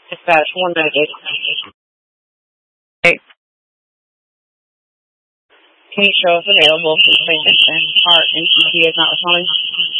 Dispatch 198. Hey, can you show if available for the patient and part NCT is not responding?